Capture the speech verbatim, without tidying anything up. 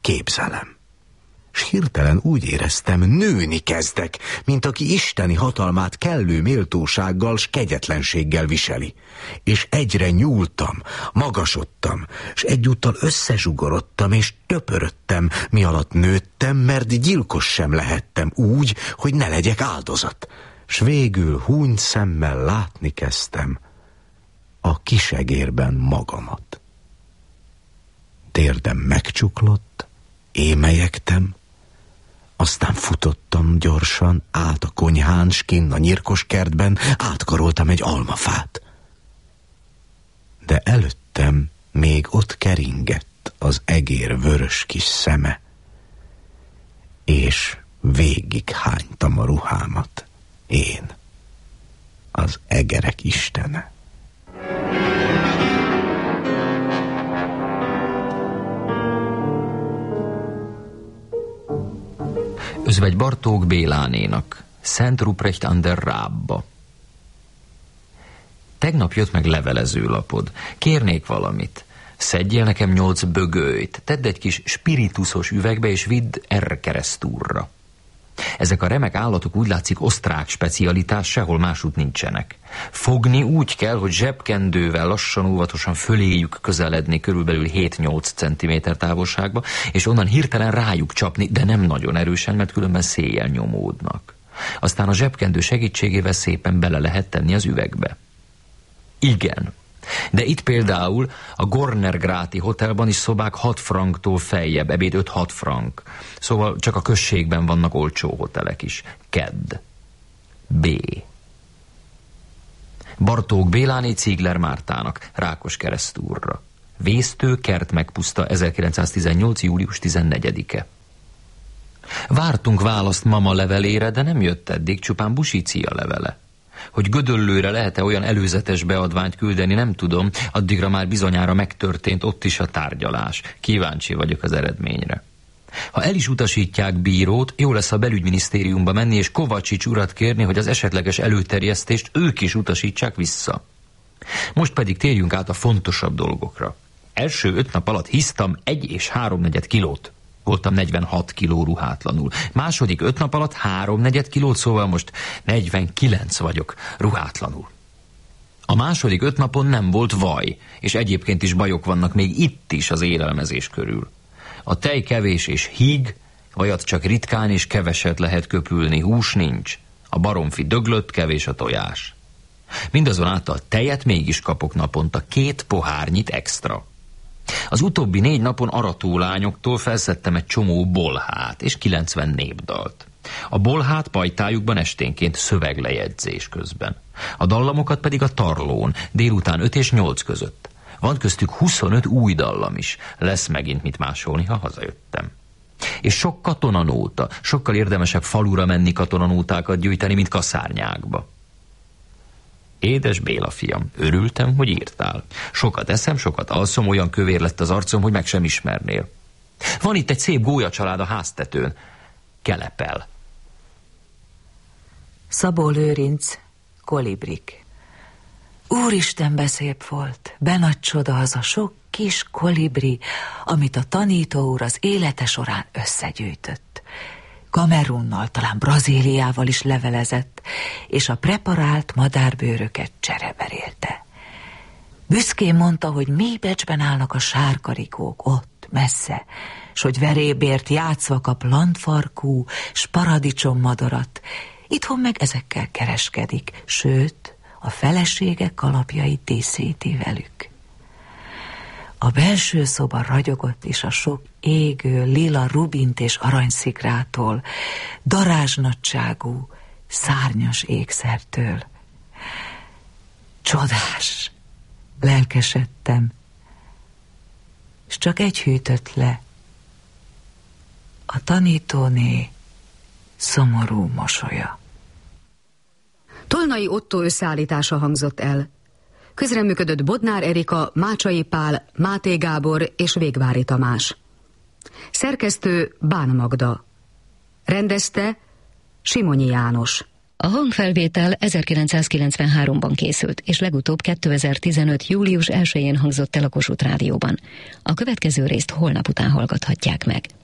képzelem. S hirtelen úgy éreztem, nőni kezdek, mint aki isteni hatalmát kellő méltósággal s kegyetlenséggel viseli. És egyre nyúltam, magasodtam, s egyúttal összezsugorodtam és töpörödtem, mi alatt nőttem, mert gyilkos sem lehettem úgy, hogy ne legyek áldozat. S végül húny szemmel látni kezdtem a kisegérben magamat. Térdem megcsuklott, émelyegtem, aztán futottam gyorsan át a konyhán, s kinn a nyírkos kertben átkaroltam egy almafát. De előttem még ott keringett az egér vörös kis szeme, és végig hánytam a ruhámat, én, az egerek istene. Özvegy Bartók Bélánénak, Szent Ruprecht an der Rábba. Tegnap jött meg levelezőlapod. Kérnék valamit. Szedjél nekem nyolc bögölyt, tedd egy kis spirituszos üvegbe, és vidd R keresztúrra. Ezek a remek állatok úgy látszik osztrák specialitás, sehol másút nincsenek. Fogni úgy kell, hogy zsebkendővel lassan, óvatosan föléjük közeledni körülbelül hét-nyolc centiméter távolságba, és onnan hirtelen rájuk csapni, de nem nagyon erősen, mert különben széjjel nyomódnak. Aztán a zsebkendő segítségével szépen bele lehet tenni az üvegbe. Igen. De itt például a Gornergráti hotelban is szobák hat franktól feljebb, ebéd öt-hat frank. Szóval csak a községben vannak olcsó hotelek is. Kedd. B. Bartók Béláné Ziegler Mártának, Rákoskeresztúrra. Vésztő, kert megpuszta, ezerkilencszáztizennyolc. július tizennegyedike. Vártunk választ mama levelére, de nem jött eddig, csupán Busícia levele. Hogy Gödöllőre lehet-e olyan előzetes beadványt küldeni, nem tudom, addigra már bizonyára megtörtént ott is a tárgyalás. Kíváncsi vagyok az eredményre. Ha el is utasítják bírót, jó lesz a belügyminisztériumba menni és Kovacsics urat kérni, hogy az esetleges előterjesztést ők is utasítsák vissza. Most pedig térjünk át a fontosabb dolgokra. Első öt nap alatt hisztam egy és háromnegyed kilót. Voltam negyvenhat kiló ruhátlanul. Második öt nap alatt háromnegyed kilót, szóval most negyvenkilenc vagyok ruhátlanul. A második öt napon nem volt vaj, és egyébként is bajok vannak még itt is az élelmezés körül. A tej kevés és híg, vajat csak ritkán és keveset lehet köpülni, hús nincs. A baromfi döglött, kevés a tojás. Mindazonáltal tejet mégis kapok naponta, két pohárnyit extra. Az utóbbi négy napon aratólányoktól felszedtem egy csomó bolhát és kilencven népdalt. A bolhát pajtájukban esténként szöveglejegyzés közben. A dallamokat pedig a tarlón, délután öt és nyolc között. Van köztük huszonöt új dallam is. Lesz megint mit másolni, ha hazajöttem. És sok katonanóta, sokkal érdemesebb falura menni katonanótákat gyűjteni, mint kaszárnyákba. Édes Béla fiam, örültem, hogy írtál. Sokat eszem, sokat alszom, olyan kövér lett az arcom, hogy meg sem ismernél. Van itt egy szép gólyacsalád a háztetőn. Kelepel. Szabó Lőrinc, Kolibrik. Úristen, beszép volt, benagy csoda az a sok kis kolibri, amit a tanító úr az élete során összegyűjtött. Kamerunnal, talán Brazíliával is levelezett, és a preparált madárbőröket csereberélte. Büszkén mondta, hogy mély becsben állnak a sárkarikók ott, messze, s hogy verébért játszva kap landfarkú, s paradicsommadarat, itthon meg ezekkel kereskedik, sőt, a felesége kalapjait díszíti velük. A belső szoba ragyogott is a sok égő lila rubint és aranyszikrától, darázsnagyságú, szárnyas ékszertől. Csodás! Lelkesedtem, s csak egy hűtött le. A tanítóné szomorú mosolya. Tolnai Ottó összeállítása hangzott el. Közreműködött Bodnár Erika, Mácsai Pál, Máté Gábor és Végvári Tamás. Szerkesztő Bán Magda. Rendezte Simonyi János. A hangfelvétel ezerkilencszázkilencvenháromban készült, és legutóbb kétezer-tizenöt. július elsején hangzott el a Kossuth Rádióban. A következő részt holnap után hallgathatják meg.